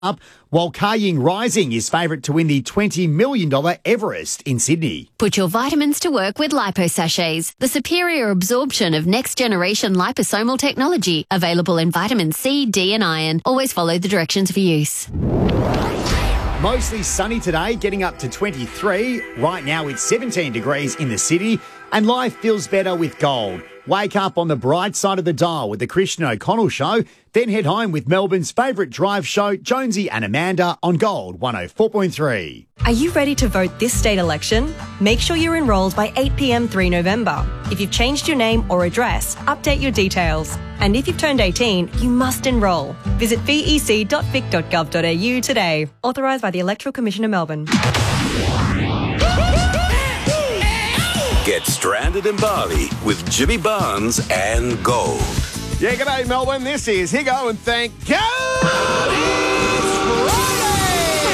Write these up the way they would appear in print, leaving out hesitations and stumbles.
up, while Kaying Rising is favourite to win the $20 million Everest in Sydney. Put your vitamins to work with Lipo Sachets, the superior absorption of next-generation liposomal technology, available in vitamin C, D and iron. Always follow the directions for use. Mostly sunny today, getting up to 23. Right now it's 17 degrees in the city, and life feels better with gold. Wake up on the bright side of the dial with the Christian O'Connell Show, then head home with Melbourne's favourite drive show, Jonesy and Amanda, on Gold 104.3. Are you ready to vote this state election? Make sure you're enrolled by 8 p.m. 3 November. If you've changed your name or address, update your details. And if you've turned 18, you must enrol. Visit vec.vic.gov.au today. Authorised by the Electoral Commission of Melbourne. Get stranded in Bali with Jimmy Barnes and Gold. Yeah, g'day Melbourne. This is Higo and thank God it's Friday!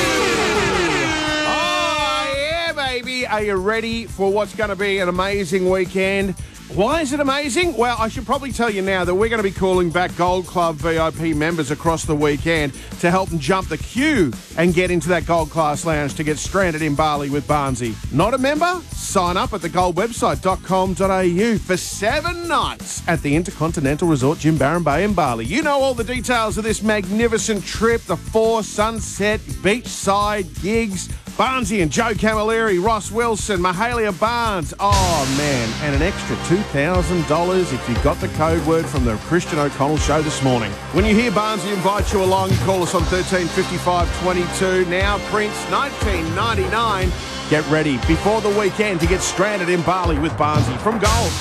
Oh yeah, baby. Are you ready for what's going to be an amazing weekend? Why is it amazing? Well, I should probably tell you now that we're going to be calling back Gold Club VIP members across the weekend to help them jump the queue and get into that Gold Class Lounge to get stranded in Bali with Barnsey. Not a member? Sign up at thegoldwebsite.com.au for 7 nights at the Intercontinental Resort Jim Barron Bay in Bali. You know all the details of this magnificent trip, the 4 sunset beachside gigs, Barnsey and Joe Camilleri, Ross Wilson, Mahalia Barnes. Oh, man, and an extra $2,000 if you got the code word from the Christian O'Connell Show this morning. When you hear Barnsey invite you along, call us on 13 55 22. Now, Prince, 1999. Get ready before the weekend to get stranded in Bali with Barnsey from Gold.